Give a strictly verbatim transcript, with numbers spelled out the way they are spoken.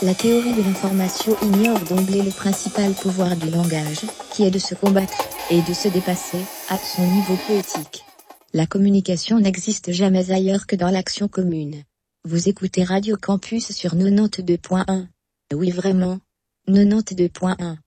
La théorie de l'information ignore d'emblée le principal pouvoir du langage, qui est de se combattre, et de se dépasser, à son niveau poétique. La communication n'existe jamais ailleurs que dans l'action commune. Vous écoutez Radio Campus sur quatre-vingt-deux point un. Oui vraiment, quatre-vingt-deux point un.